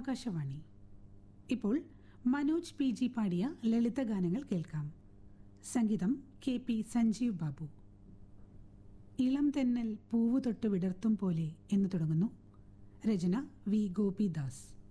ആകാശവാണി. ഇപ്പോൾ Manoj P G പാടിയ ലളിതഗാനങ്ങൾ കേൾക്കാം. സംഗീതം KP സഞ്ജീവ് ബാബു. ഇളം തെന്നൽ പൂവു തൊട്ട് വിടർത്തും പോലെ എന്ന് തുടങ്ങുന്നു. രചന V ഗോപിദാസ്.